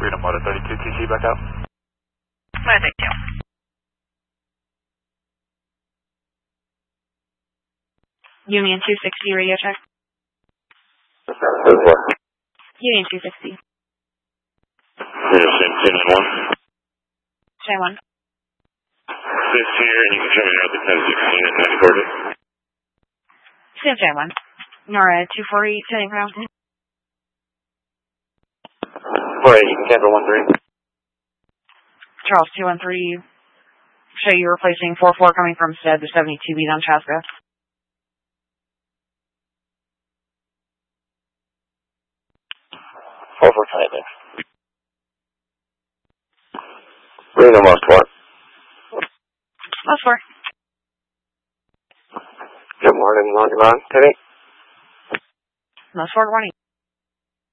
Freedom Motor 32 TC back out. Motor 32. Union 260 radio check. Union 260. Same 10-1. Same one. This here, and you can show me out the 1016 at 90 coordinates. Same one. NORAD 248, sending ground. 48, you can cancel 13. Charles 213. Show you replacing 44 coming from SED to 72B on Chaska. Over timing. Reno Mosport. Mosport. Good morning, Longibon. Penny. Mosport, morning.